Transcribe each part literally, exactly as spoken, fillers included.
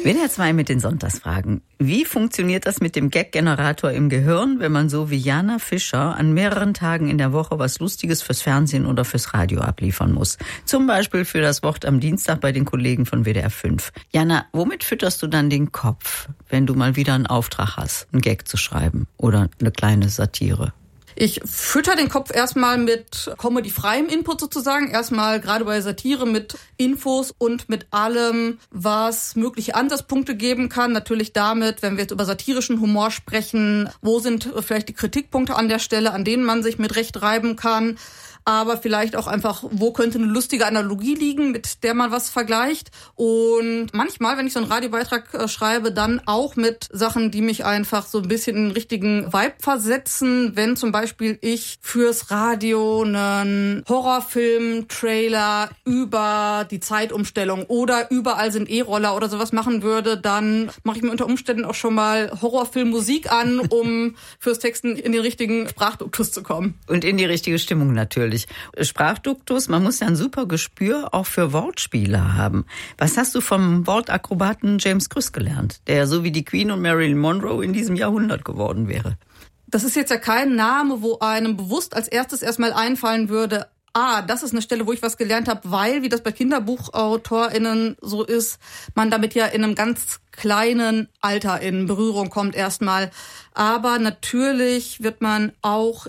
W D R zwei mit den Sonntagsfragen. Wie funktioniert das mit dem Gag-Generator im Gehirn, wenn man so wie Jana Fischer an mehreren Tagen in der Woche was Lustiges fürs Fernsehen oder fürs Radio abliefern muss? Zum Beispiel für das Wort am Dienstag bei den Kollegen von W D R fünf. Jana, womit fütterst du dann den Kopf, wenn du mal wieder einen Auftrag hast, einen Gag zu schreiben oder eine kleine Satire? Ich fütter den Kopf erstmal mit comedy-freiem Input sozusagen. Erstmal gerade bei Satire mit Infos und mit allem, was mögliche Ansatzpunkte geben kann. Natürlich damit, wenn wir jetzt über satirischen Humor sprechen, wo sind vielleicht die Kritikpunkte an der Stelle, an denen man sich mit Recht reiben kann. Aber vielleicht auch einfach, wo könnte eine lustige Analogie liegen, mit der man was vergleicht. Und manchmal, wenn ich so einen Radiobeitrag äh, schreibe, dann auch mit Sachen, die mich einfach so ein bisschen in den richtigen Vibe versetzen. Wenn zum Beispiel ich fürs Radio einen Horrorfilm-Trailer über die Zeitumstellung oder überall sind E-Roller oder sowas machen würde, dann mache ich mir unter Umständen auch schon mal Horrorfilm-Musik an, um fürs Texten in den richtigen Sprachduktus zu kommen. Und in die richtige Stimmung natürlich. Sprachduktus, man muss ja ein super Gespür auch für Wortspiele haben. Was hast du vom Wortakrobaten James Krüss gelernt, der so wie die Queen und Marilyn Monroe in diesem Jahrhundert geworden wäre? Das ist jetzt ja kein Name, wo einem bewusst als erstes erstmal einfallen würde, ah, das ist eine Stelle, wo ich was gelernt habe, weil, wie das bei KinderbuchautorInnen so ist, man damit ja in einem ganz kleinen Alter in Berührung kommt erstmal. Aber natürlich wird man auch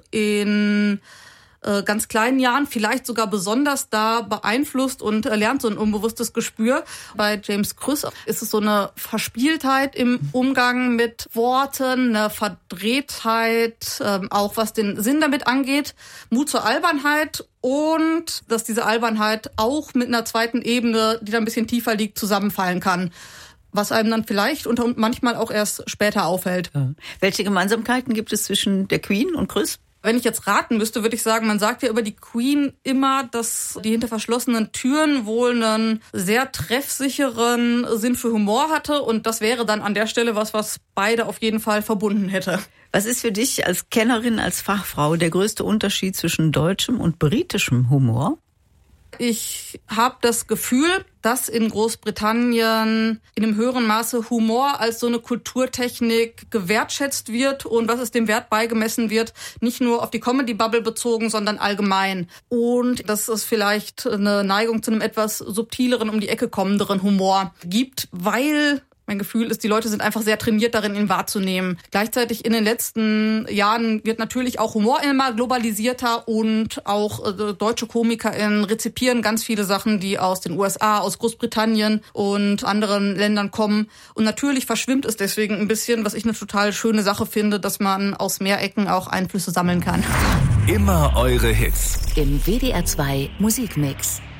in ganz kleinen Jahren, vielleicht sogar besonders da beeinflusst und lernt so ein unbewusstes Gespür. Bei James Krüss ist es so eine Verspieltheit im Umgang mit Worten, eine Verdrehtheit, auch was den Sinn damit angeht, Mut zur Albernheit und dass diese Albernheit auch mit einer zweiten Ebene, die da ein bisschen tiefer liegt, zusammenfallen kann. Was einem dann vielleicht und manchmal auch erst später auffällt. Ja. Welche Gemeinsamkeiten gibt es zwischen der Queen und Krüss? Wenn ich jetzt raten müsste, würde ich sagen, man sagt ja über die Queen immer, dass die hinter verschlossenen Türen wohl einen sehr treffsicheren Sinn für Humor hatte. Und das wäre dann an der Stelle was, was beide auf jeden Fall verbunden hätte. Was ist für dich als Kennerin, als Fachfrau der größte Unterschied zwischen deutschem und britischem Humor? Ich habe das Gefühl, dass in Großbritannien in einem höheren Maße Humor als so eine Kulturtechnik gewertschätzt wird und was es dem Wert beigemessen wird, nicht nur auf die Comedy-Bubble bezogen, sondern allgemein. Und dass es vielleicht eine Neigung zu einem etwas subtileren, um die Ecke kommenderen Humor gibt, weil mein Gefühl ist, die Leute sind einfach sehr trainiert darin, ihn wahrzunehmen. Gleichzeitig in den letzten Jahren wird natürlich auch Humor immer globalisierter und auch äh, deutsche KomikerInnen rezipieren ganz viele Sachen, die aus den U S A, aus Großbritannien und anderen Ländern kommen. Und natürlich verschwimmt es deswegen ein bisschen, was ich eine total schöne Sache finde, dass man aus mehr Ecken auch Einflüsse sammeln kann. Immer eure Hits. Im W D R zwei Musikmix.